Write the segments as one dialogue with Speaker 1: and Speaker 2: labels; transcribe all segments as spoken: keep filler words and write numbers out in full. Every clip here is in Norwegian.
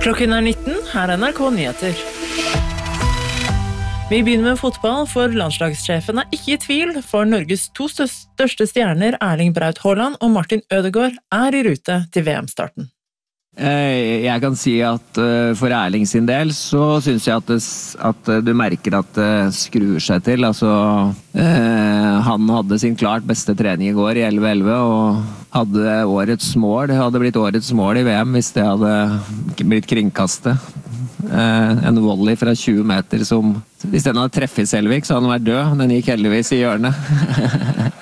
Speaker 1: Klokken er nitten, her er N R K Nyheter. Vi begynner med fotball, for landslagssjefen er ikke i tvil, for Norges to største stjerner, Erling Braut Haaland og Martin Ødegaard, er i rute til V M-starten.
Speaker 2: Jeg kan si at for Erling sin del så synes jeg at, det, at du merker at det skrur seg til. Altså, eh, han hadde sin klart beste trening i går i elleve elleve og hadde årets mål. Det hadde blitt årets mål i V M hvis det hadde blitt kringkastet. Eh, en volley fra tjue meter som, hvis den hadde treffet Selvik så hadde den vært død. Den gikk heldigvis i hjørnet.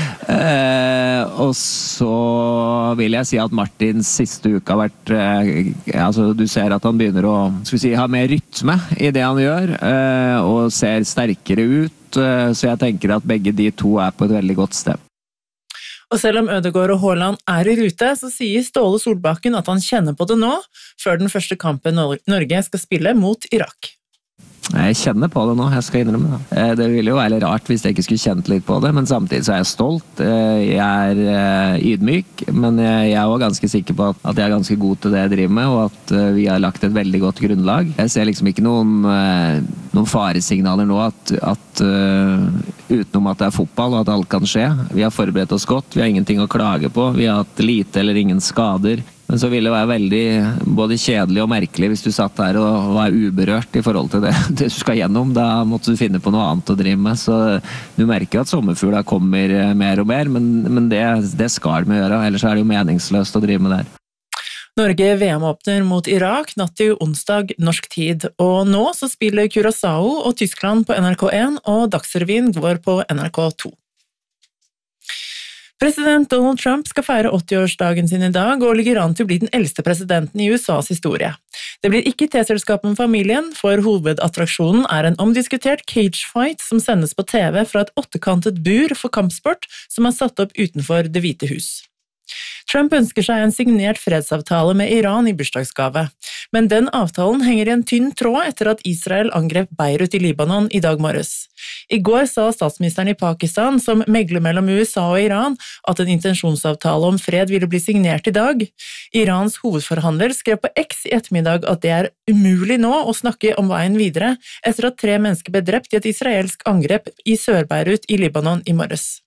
Speaker 2: eh, og så vil jeg si at Martins siste uke har vært eh, altså du ser at han begynner å skal vi si, ha mer rytme i det han gjør eh, og ser sterkere ut eh, så jeg tenker at begge de to er på et veldig godt sted.
Speaker 1: Og selv om Ødegaard og Haaland er i rute, så sier Ståle Solbakken at han kjenner på det nå, før den første kampen Norge skal spille mot Irak.
Speaker 2: Jeg kjenner på det nå, jeg skal innrømme det. Det ville jo være litt rart hvis jeg ikke skulle kjent litt på det, men samtidig så er jeg stolt. Jeg er ydmyk, men jeg er også ganske sikker på at jeg er ganske god til det jeg driver med, og at vi har lagt et veldig godt grunnlag. Jeg ser liksom ikke noen, noen faresignaler nå at, at utenom at det er fotball og at alt kan skje. Vi har forberedt oss godt, vi har ingenting å klage på, vi har hatt lite eller ingen skader. Men så ville det være veldig både kjedelig og merkelig hvis du satt der og var uberørt i forhold til det, det du skal gjennom. Da måtte du finne på noe annet å drive med. Så du merker at sommerfugler kommer mer og mer, men, men det, det skal de gjøre. Ellers er det jo meningsløst å drive med der.
Speaker 1: Norge V M-åpner mot Irak natt til onsdag norsk tid, og nå så spiller Curaçao og Tyskland på N R K én, og Dagsrevyen går på N R K to. President Donald Trump skal feire åtti-årsdagen sin i dag, og ligger an til å bli den eldste presidenten i U S A's historie. Det blir ikke teselskap med familien, for hovedattraksjonen er en omdiskutert cagefight som sendes på T V fra et åttekantet bur for kampsport som er satt opp utenfor Det hvite hus. Trump ønsker seg en signert fredsavtale med Iran i bursdagsgave, men den avtalen henger i en tynn tråd etter at Israel angrep Beirut i Libanon i dag morges. I går sa statsministeren i Pakistan, som megler mellom U S A og Iran, at en intensjonsavtale om fred ville bli signert i dag. Irans hovedforhandler skrev på X i ettermiddag at det er umulig nå å snakke om veien videre, etter at tre mennesker ble drept i et israelsk angrep i Sør-Beirut i Libanon i morges.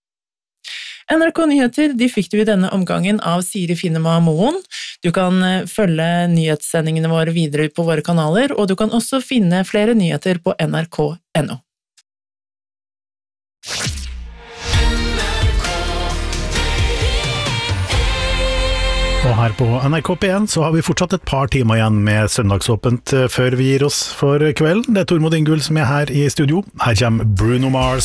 Speaker 1: N R K Nyheter de fikk du i denne omgangen av Siri Finnema Moen. Du kan følge nyhetssendingene våre videre på våre kanaler, og du kan også finne flere nyheter på N R K punktum no.
Speaker 3: Og her på N R K P én så har vi fortsatt et par timer igjen med søndagsåpent før vi gir oss for kvelden. Det er Tormod Ingull som er her i studio. Her kommer Bruno Mars.